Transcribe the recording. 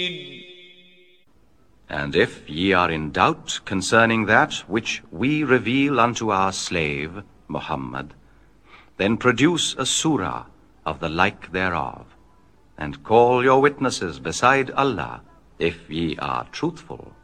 And if ye are in doubt concerning that which we reveal unto our slave, Muhammad, then produce a surah of the like thereof, and call your witnesses beside Allah, if ye are truthful.